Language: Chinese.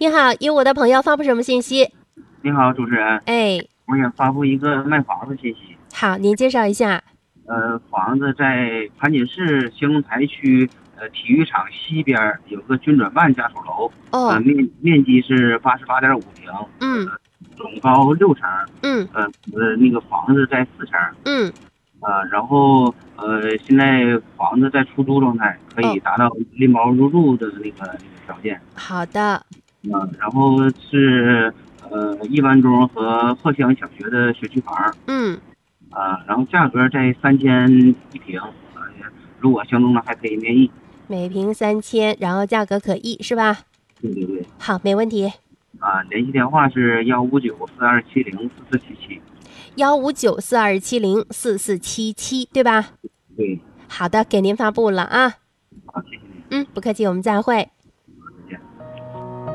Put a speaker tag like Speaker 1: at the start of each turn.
Speaker 1: 你好，有我的朋友发布什么信息？
Speaker 2: 你好，主持人，
Speaker 1: 哎，
Speaker 2: 我想发布一个卖房子信息。
Speaker 1: 好，您介绍一下。
Speaker 2: 房子在盘锦市兴隆台区体育场西边儿有个军转办家属楼，
Speaker 1: 哦，
Speaker 2: 面积是88.5平，
Speaker 1: 嗯
Speaker 2: 总高6层，
Speaker 1: 嗯
Speaker 2: 那个房子在4层，
Speaker 1: 嗯，
Speaker 2: 然后现在房子在出租状态，可以
Speaker 1: 哦，
Speaker 2: 达到拎包入住的那个条件。
Speaker 1: 好的，
Speaker 2: 然后是亿万中和鹤乡小学的学区房。
Speaker 1: 嗯，
Speaker 2: 然后价格在3000一平，如果相中的还可以面议。
Speaker 1: 每平3000，然后价格可议是吧？
Speaker 2: 对对对，
Speaker 1: 好，没问题。
Speaker 2: 联系电话是15942704477。
Speaker 1: 15942704477，对吧？
Speaker 2: 对，
Speaker 1: 好的，给您发布了啊。
Speaker 2: 好，谢谢您。
Speaker 1: 不客气，我们再会。